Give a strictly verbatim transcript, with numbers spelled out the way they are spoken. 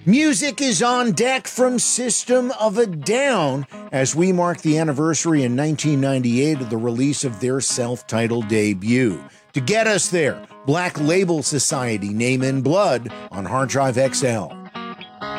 Music is on deck from System of a Down as we mark the anniversary in nineteen ninety-eight of the release of their self-titled debut. To get us there, Black Label Society, Name in Blood on Hard Drive X L.